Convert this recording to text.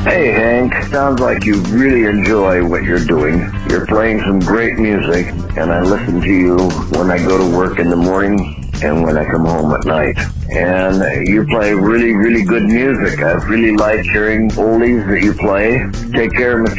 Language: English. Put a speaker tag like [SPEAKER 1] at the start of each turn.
[SPEAKER 1] Hey, Hank. Sounds like you really enjoy what you're doing. You're playing some great music, and I listen to you when I go to work in the morning and when I come home at night. And you play really, really good music. I really like hearing oldies that you play. Take care, Mr.